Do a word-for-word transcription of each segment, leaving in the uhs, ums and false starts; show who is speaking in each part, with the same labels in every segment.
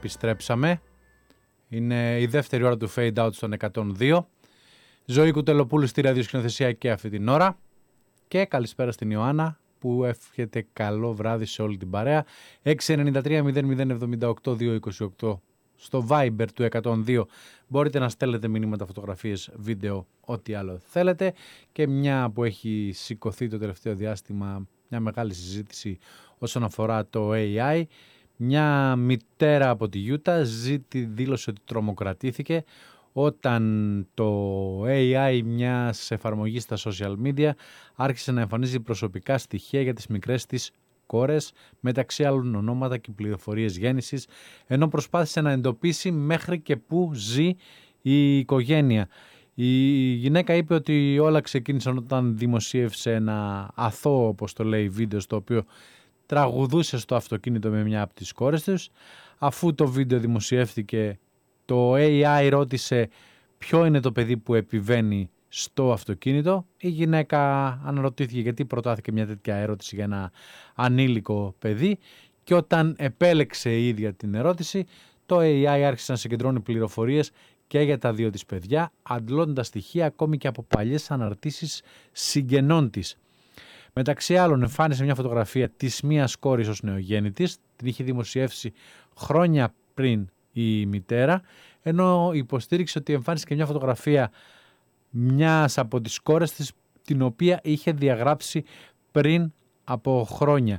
Speaker 1: επιστρέψαμε. Είναι η δεύτερη ώρα του Fade Out στον εκατόν δύο. Ζωή Κουτελοπούλου στη ραδιοσκηνοθεσία και αυτή την ώρα. Και καλησπέρα στην Ιωάννα που εύχεται καλό βράδυ σε όλη την παρέα. έξι εννιά τρία μηδέν μηδέν εβδομήντα οκτώ διακόσια είκοσι οκτώ στο Viber του εκατόν δύο. Μπορείτε να στέλνετε μηνύματα, φωτογραφίες, βίντεο, ό,τι άλλο θέλετε. Και μια που έχει σηκωθεί το τελευταίο διάστημα μια μεγάλη συζήτηση όσον αφορά το έι άι. Μια μητέρα από τη Γιούτα ζήτη, δήλωσε ότι τρομοκρατήθηκε όταν το έι άι μιας εφαρμογής στα social media άρχισε να εμφανίζει προσωπικά στοιχεία για τις μικρές της κόρες, μεταξύ άλλων ονόματα και πληροφορίες γέννησης, ενώ προσπάθησε να εντοπίσει μέχρι και πού ζει η οικογένεια. Η γυναίκα είπε ότι όλα ξεκίνησαν όταν δημοσίευσε ένα αθώο, όπως το λέει, βίντεο στο οποίο τραγουδούσε στο αυτοκίνητο με μια από τις κόρες τους. Αφού το βίντεο δημοσιεύτηκε, το έι άι ρώτησε ποιο είναι το παιδί που επιβαίνει στο αυτοκίνητο. Η γυναίκα αναρωτήθηκε γιατί προτάθηκε μια τέτοια ερώτηση για ένα ανήλικο παιδί και όταν επέλεξε η ίδια την ερώτηση, το έι άι άρχισε να συγκεντρώνει πληροφορίες και για τα δύο της παιδιά, αντλώντας στοιχεία ακόμη και από παλιές αναρτήσεις συγγενών της. Μεταξύ άλλων εμφάνισε μια φωτογραφία της μίας κόρης ως νεογέννητης, την είχε δημοσιεύσει χρόνια πριν η μητέρα, ενώ υποστήριξε ότι εμφάνισε και μια φωτογραφία μιας από τις κόρες της, την οποία είχε διαγράψει πριν από χρόνια.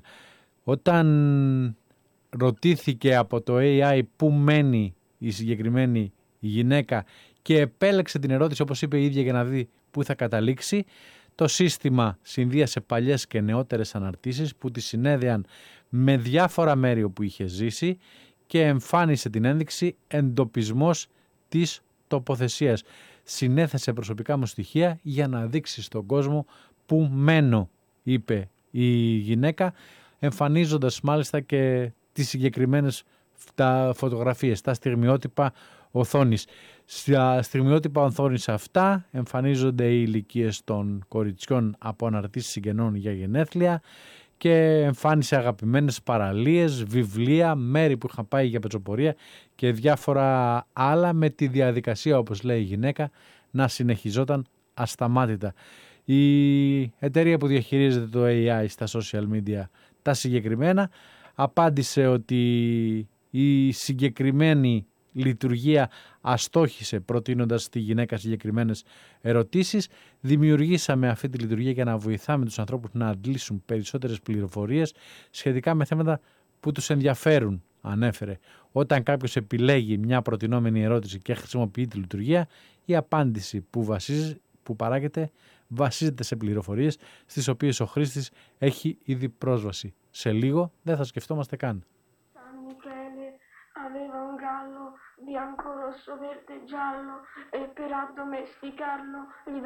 Speaker 1: Όταν ρωτήθηκε από το έι άι πού μένει η συγκεκριμένη γυναίκα και επέλεξε την ερώτηση, όπως είπε η ίδια, για να δει πού θα καταλήξει, το σύστημα συνδύασε παλιές και νεότερες αναρτήσεις που τη συνέδεαν με διάφορα μέρη όπου είχε ζήσει και εμφάνισε την ένδειξη εντοπισμός της τοποθεσίας. Συνέθεσε προσωπικά μου στοιχεία για να δείξει στον κόσμο που μένω, είπε η γυναίκα, εμφανίζοντας μάλιστα και τις συγκεκριμένες τα φωτογραφίες, τα στιγμιότυπα οθόνης. Στα στιγμιότυπα οθόνης αυτά εμφανίζονται οι ηλικίες των κοριτσιών από αναρτήσεις συγγενών για γενέθλια και εμφάνισε αγαπημένες παραλίες, βιβλία, μέρη που είχαν πάει για πετσοπορία και διάφορα άλλα, με τη διαδικασία, όπως λέει η γυναίκα, να συνεχιζόταν ασταμάτητα. Η εταιρεία που διαχειρίζεται το έι άι στα social media τα συγκεκριμένα απάντησε ότι η συγκεκριμένη λειτουργία αστόχησε προτείνοντας στη γυναίκα συγκεκριμένες ερωτήσεις. Δημιουργήσαμε αυτή τη λειτουργία για να βοηθάμε τους ανθρώπους να αντλήσουν περισσότερες πληροφορίες σχετικά με θέματα που τους ενδιαφέρουν, ανέφερε. Όταν κάποιος επιλέγει μια προτινόμενη ερώτηση και χρησιμοποιεί τη λειτουργία, η απάντηση που, βασίζει, που παράγεται βασίζεται σε πληροφορίες στις οποίες ο χρήστης έχει ήδη πρόσβαση. Σε λίγο δεν θα σκεφτόμαστε καν.
Speaker 2: Aveva un gallo bianco, rosso, verde, giallo e per addomesticarlo gli